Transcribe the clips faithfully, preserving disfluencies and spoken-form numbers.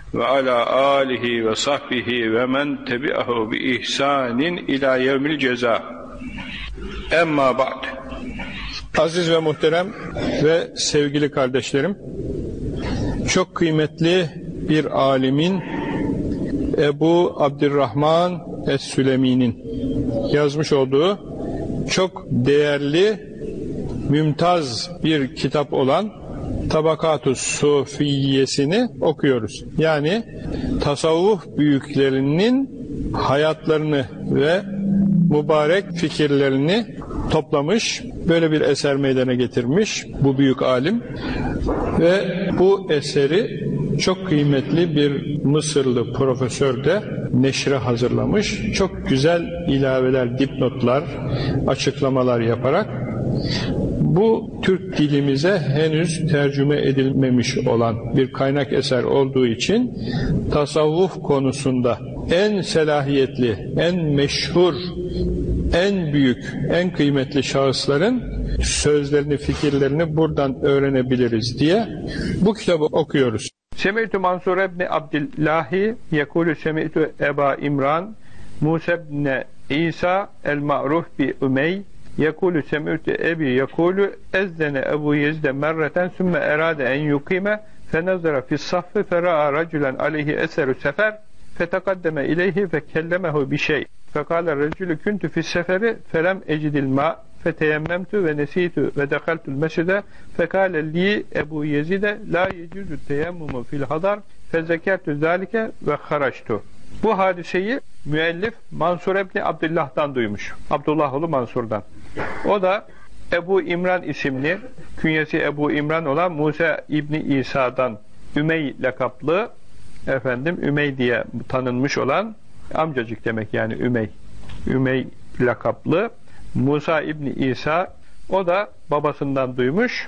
ve ala alihi ve sahbihi ve men tebi'ahu bi ihsanin ila yevmil ceza. Emma ba'd. Aziz ve muhterem ve sevgili kardeşlerim, çok kıymetli bir alimin, Ebu Abdurrahman Es-Sülemi'nin yazmış olduğu çok değerli, mümtaz bir kitap olan Tabakat-ı Sufiyesini okuyoruz. Yani tasavvuf büyüklerinin hayatlarını ve mübarek fikirlerini toplamış, böyle bir eser meydana getirmiş bu büyük alim ve bu eseri çok kıymetli bir Mısırlı profesör de neşre hazırlamış. Çok güzel ilaveler, dipnotlar, açıklamalar yaparak bu Türk dilimize henüz tercüme edilmemiş olan bir kaynak eser olduğu için tasavvuf konusunda en selahiyetli, en meşhur, en büyük, en kıymetli şahısların sözlerini, fikirlerini buradan öğrenebiliriz diye bu kitabı okuyoruz. Semi'tu Mansur ibn Abdillahi yekulu semi'tu Eba İmran Musa ibn İsa el-Ma'ruf bi Ümey yekulu semi'tu Ebi yekulu ezdene Ebu Yezde merreten sümme erade en yukime fenazara fi's-saffı fera'a raculen aleyhi eseru sefer fetekaddeme ileyhi fekellemehu bi şey fekale racülü küntü fi's-seferi felem ecidil ma feteyemmemtu ve nesitu ve dekaltul mescide fekale li Ebu Yezide la yecuzu teyemmumu fil hadar fezekertu zalike ve haraçtu. Bu hadiseyi müellif Mansur ibn Abdullah'dan duymuş. Abdullah oğlu Mansur'dan. O da Ebu İmran isimli, künyesi Ebu İmran olan Musa İbni İsa'dan Ümey lakaplı, efendim Ümey diye tanınmış olan, amcacık demek yani Ümey, Ümey lakaplı Musa İbni İsa, o da babasından duymuş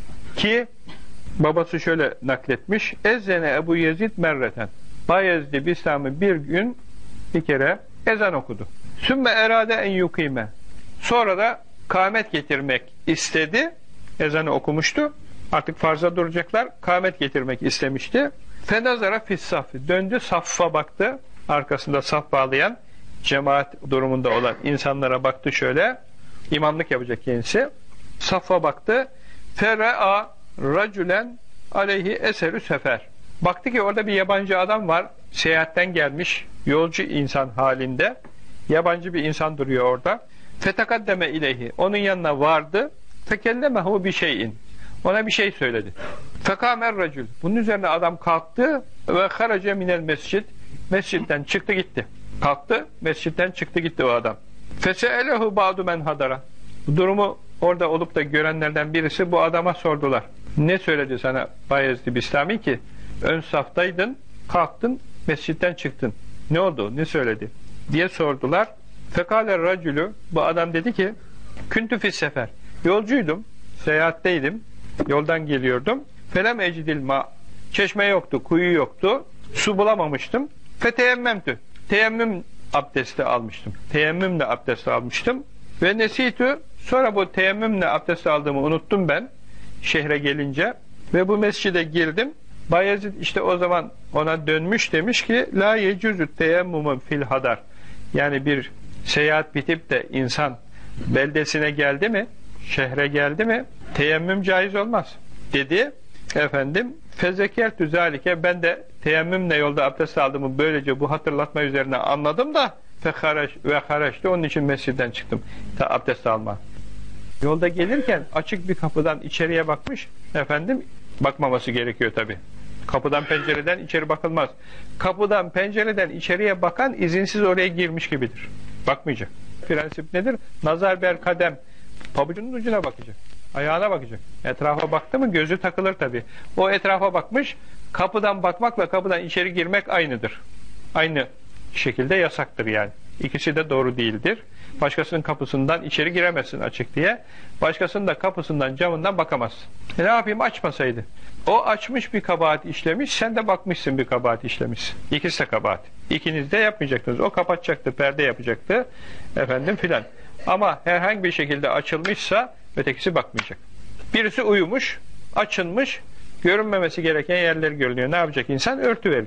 ki babası şöyle nakletmiş: Ezzene Ebu Yezid merreten, Bayezid Bistami bir gün bir kere ezan okudu. Sümme erade en yukime, sonra da kâmet getirmek istedi. Ezanı okumuştu, artık farza duracaklar, kâmet getirmek istemişti. Fenazara fis-saffı, döndü saffa baktı, arkasında saf bağlayan cemaat durumunda olan insanlara baktı, şöyle imamlık yapacak kendisi. Saffa baktı. Fera'a racülen aleyhi eserü sefer, baktı ki orada bir yabancı adam var, seyahatten gelmiş, yolcu insan halinde yabancı bir insan duruyor orada. Fetekaddeme ileyhi, onun yanına vardı. Fekellemehu bir şeyin, ona bir şey söyledi. Fekamer racül, bunun üzerine adam kalktı ve harace minel mescid, mescitten çıktı gitti. Kalktı, mescitten çıktı gitti o adam. Feseelehu ba'du men hadara, bu durumu orada olup da görenlerden birisi bu adama sordular. Ne söyledi sana Bayezid Bistami ki ön saftaydın, kalktın, mescitten çıktın, ne oldu, ne söyledi diye sordular. Fekale racülü, bu adam dedi ki küntü fis sefer, yolcuydum, seyahatteydim, yoldan geliyordum. Felem ecidil ma, çeşme yoktu, kuyu yoktu, su bulamamıştım. Feteyemmemtü, teyemmüm abdesti almıştım, teyemmümle abdest almıştım. Ve nesitü, sonra bu teyemmümle abdest aldığımı unuttum ben şehre gelince ve bu mescide girdim. Bayezid işte o zaman ona dönmüş, demiş ki la yecüzü teyemmumun fil hadar, yani bir seyahat bitip de insan beldesine geldi mi, şehre geldi mi, teyemmüm caiz olmaz dedi. Efendim fezekertü zalike, ben de teyemmümle yolda abdest aldığımı böylece bu hatırlatma üzerine anladım da fekhareç ve hareçti, onun için mescidden çıktım ta abdest alma. Yolda gelirken açık bir kapıdan içeriye bakmış, efendim bakmaması gerekiyor tabi. Kapıdan pencereden içeri bakılmaz. Kapıdan pencereden içeriye bakan izinsiz oraya girmiş gibidir. Bakmayacak. Prensip nedir? Nazar ber kadem. Pabucunun ucuna bakacak. Ayağına bakacak. Etrafa baktı mı gözü takılır tabi. O etrafa bakmış. Kapıdan bakmakla kapıdan içeri girmek aynıdır. Aynı şekilde yasaktır yani. İkisi de doğru değildir. Başkasının kapısından içeri giremezsin açık diye. Başkasının da kapısından, camından bakamazsın. E ne yapayım, açmasaydı. O açmış bir kabahat işlemiş, sen de bakmışsın bir kabahat işlemişsin. İkisi de kabahat. İkiniz de yapmayacaktınız. O kapatacaktı, perde yapacaktı. Efendim filan. Ama herhangi bir şekilde açılmışsa ötekisi bakmayacak. Birisi uyumuş, açılmış, görünmemesi gereken yerler görünüyor. Ne yapacak insan? Örtü verir.